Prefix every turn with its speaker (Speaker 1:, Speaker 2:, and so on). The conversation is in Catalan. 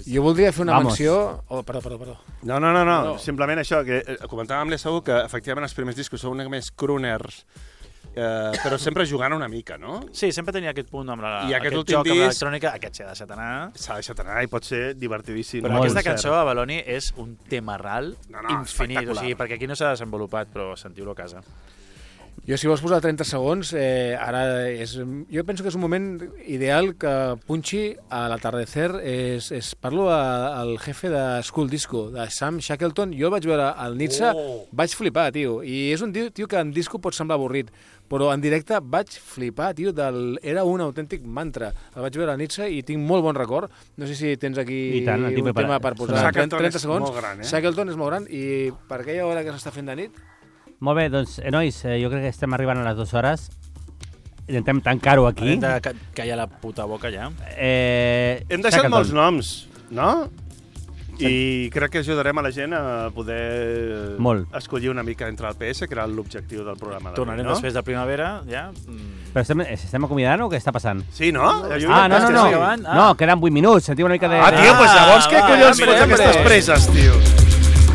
Speaker 1: Jo voldria fer una menció... Oh, perdó.
Speaker 2: No. Simplement això, que comentàvem amb l'Esaú que efectivament els primers discos són una més crooners, però sempre jugant una mica, no?
Speaker 3: Sí, sempre tenia aquest punt amb
Speaker 2: aquest
Speaker 3: joc amb l'electrònica. Aquest s'ha deixat anar.
Speaker 2: S'ha deixat anar i pot ser divertidíssim.
Speaker 3: Però aquesta cançó, a Baloni, és un temarral infinit. O sigui, perquè aquí no s'ha desenvolupat, però sentiu-lo a casa.
Speaker 1: Jo, si vols posar 30 segons, jo penso que és un moment ideal que punxi a l'atardecer. Parlo al jefe de School Disco, de Sam Shackleton. Jo el vaig veure al Nizza, vaig flipar, tio. I és un tio que en disco pot semblar avorrit, però en directe vaig flipar, tio. Era un autèntic mantra. El vaig veure a Nizza i tinc molt bon record. No sé si tens aquí un tema per posar 30 segons. Shackleton és molt gran i per aquella hora que s'està fent de nit...
Speaker 4: Molt bé, doncs, nois, jo crec que estem arribant a les 2 hores. Intentem tancar-ho aquí.
Speaker 3: Hem de callar la puta boca, ja.
Speaker 2: Hem deixat molts noms, no? I crec que ajudarem a la gent a poder escollir una mica entre el PS, que era l'objectiu del programa.
Speaker 3: Tornarem després de primavera, ja.
Speaker 4: Però estem acomiadant o què està passant?
Speaker 2: Sí, no?
Speaker 4: No, queden 8 minuts, sentiu una mica de...
Speaker 2: Tio, doncs llavors què collons fots aquestes preses, tio?